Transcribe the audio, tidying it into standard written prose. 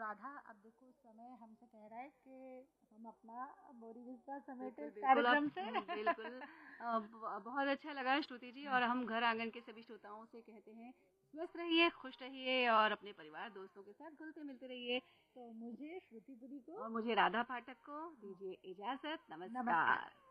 राधा, अब देखो समय हमसे कह रहा है कि हम अपना बोरी बिस्तर समेटे इस बिल्कुल कार्यक्रम से। बिल्कुल बहुत अच्छा लगा श्रुति जी, और हम घर आंगन के सभी श्रोताओं से कहते हैं स्वस्थ रहिए, खुश रहिए और अपने परिवार दोस्तों के साथ घुलते मिलते रहिए। तो मुझे श्रुतिपुरी को और मुझे राधा पाठक को दीजिए इजाजत। नमस्कार। नमस्कार।